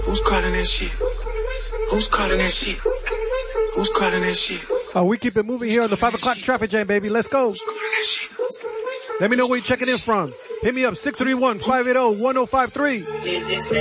Who's calling that shit? Who's calling that shit? Who's calling that shit? Oh, we keep it moving here on the 5 o'clock traffic jam, baby. Let's go. Let me know where you're checking in from. Hit me up, 631-580-1053.